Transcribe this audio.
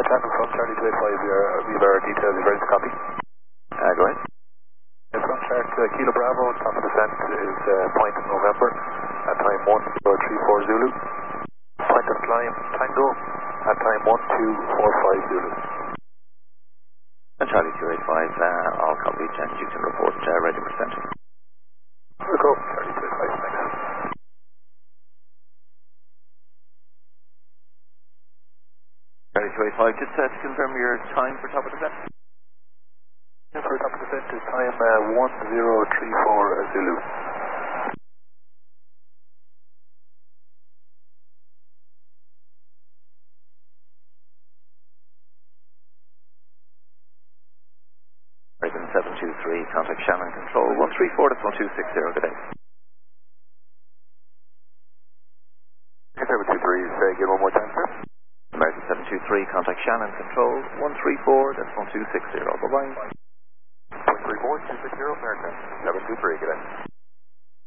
Channel from Charlie 285, we have our details, you ready to copy? Go ahead. From chart Kilo Bravo, top of descent is point in November at time 1034 Zulu. Point of climb Tango at time 1245 Zulu. And Charlie 285, all copied, and you can report ready for descent. We'll go, Charlie 285, thanks. Charlie 285, just to confirm your time for top of descent. For top of descent is time 1034 Zulu. Horizon 723, contact Shannon Control 134, that's 1260, good day. 723, say again one more time, sir. American 723, contact Shannon Control 134, that's 1260, bye-bye. 134, 260, American 723, good day.